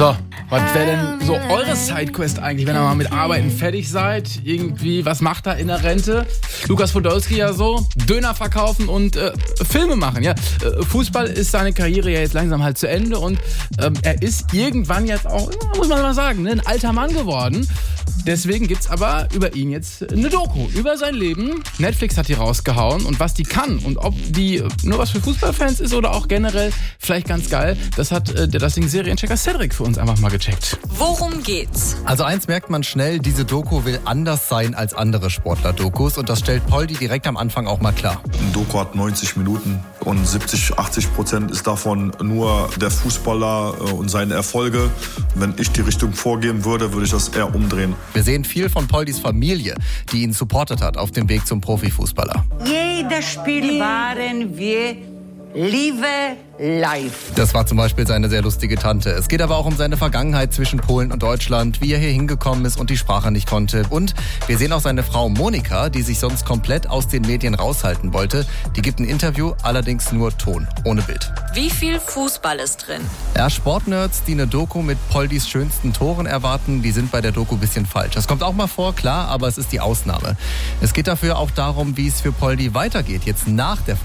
So, was wäre denn so eure Sidequest eigentlich, wenn ihr mal mit Arbeiten fertig seid? Irgendwie, was macht er in der Rente? Lukas Podolski ja so, Döner verkaufen und Filme machen, ja. Fußball ist seine Karriere ja jetzt langsam halt zu Ende und er ist irgendwann jetzt auch, muss man mal sagen, ne, ein alter Mann geworden. Deswegen gibt's aber über ihn jetzt eine Doku über sein Leben. Netflix hat die rausgehauen und was die kann und ob die nur was für Fußballfans ist oder auch generell vielleicht ganz geil, das hat der Serienchecker Cedric für uns einfach mal gecheckt. Worum geht's? Also eins merkt man schnell, diese Doku will anders sein als andere Sportler-Dokus und das stellt Poldi direkt am Anfang auch mal klar. Ein Doku hat 90 Minuten und 70-80% ist davon nur der Fußballer und seine Erfolge. Wenn ich die Richtung vorgeben würde, würde ich das eher umdrehen. Wir sehen viel von Poldis Familie, die ihn supportet hat auf dem Weg zum Profifußballer. Jedes Spiel waren wir Liebe live. Das war zum Beispiel seine sehr lustige Tante. Es geht aber auch um seine Vergangenheit zwischen Polen und Deutschland, wie er hier hingekommen ist und die Sprache nicht konnte. Und wir sehen auch seine Frau Monika, die sich sonst komplett aus den Medien raushalten wollte. Die gibt ein Interview, allerdings nur Ton, ohne Bild. Wie viel Fußball ist drin? Ja, Sportnerds, die eine Doku mit Poldis schönsten Toren erwarten, die sind bei der Doku ein bisschen falsch. Das kommt auch mal vor, klar, aber es ist die Ausnahme. Es geht dafür auch darum, wie es für Poldi weitergeht, jetzt nach der